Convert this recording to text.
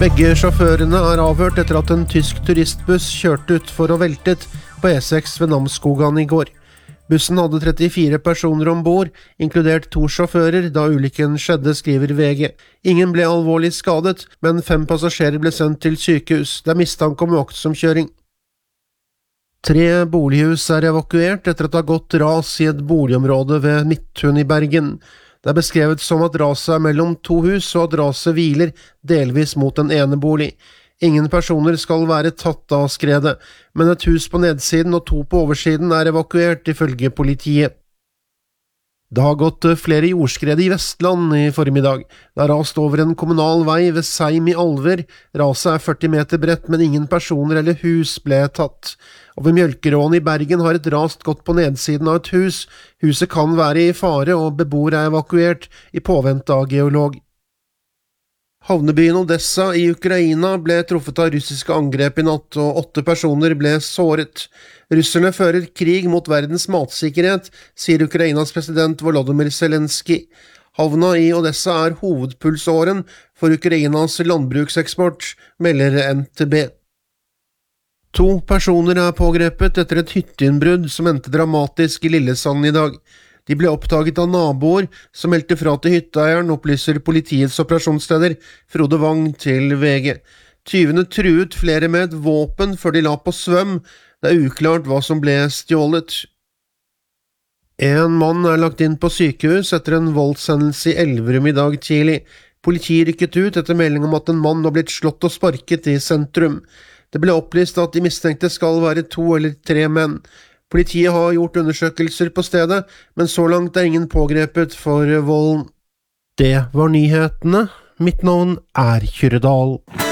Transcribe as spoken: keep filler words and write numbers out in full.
Begge sjåførene er avhørt etter at en tysk turistbuss kjørte ut for å veltet på E seks ved Namsskogan i går. Bussen hadde trettifire personer ombord, inkludert to sjåfører, da ulykken skjedde, skriver V G. Ingen ble alvorlig skadet, men fem passasjerer ble sendt til sykehus. Det er mistanke om uaktsom-kjøring. Tre bolighus er evakuert etter at det har gått ras i et boligområde ved Midthun i Bergen. Det er beskrevet som at raset er mellom to hus, og at raset hviler delvis mot en enebolig. Ingen personer skal være tatt av skredet, men et hus på nedsiden og to på oversiden er evakuert, ifølge politiet. Det har gått flere jordskred i Vestland i formiddag. Det har rast over en kommunal vei ved Seim i Alver. Raset er førti meter bredt, men ingen personer eller hus ble tatt. Og ved Mjølkeråen i Bergen har et rast gått på nedsiden av et hus. Huset kan være i fare, og beboere er evakuert i påvente av geolog. Havnebyen Odessa i Ukraina ble truffet av russiske angrep i natt, og åtte personer ble såret. Russerne fører krig mot verdens matsikkerhet, sier Ukrainas president Volodymyr Zelensky. Havna i Odessa er hovedpulsåren for Ukrainas landbrukseksport, melder N T B. To personer er pågrepet etter et hytteinnbrudd som endte dramatisk i Lillesand i dag. De ble oppdaget av naboer som meldte fra til hytteeieren, opplyser politiets operasjonsleder Frode Wang til V G. Tyvene truet flere med et våpen før de la på svøm. Det er uklart hva som ble stjålet. En mann er lagt inn på sykehus etter en voldshendelse i Elverum i dag tidlig. Politiet rykket ut etter melding om at en mann var blitt slått og sparket i sentrum. Det ble opplyst at de mistenkte skal være to eller tre menn. Politiet har gjort undersøkelser på stedet, men så langt er ingen pågrepet for volden. Det var nyhetene. Mitt navn er Kyrre Dahl.